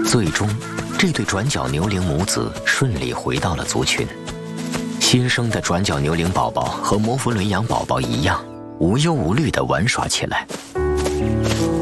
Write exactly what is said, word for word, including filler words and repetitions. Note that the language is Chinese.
最终，这对转角牛羚母子顺利回到了族群。新生的转角牛羚宝宝和摩佛伦羊宝宝一样，无忧无虑地玩耍起来。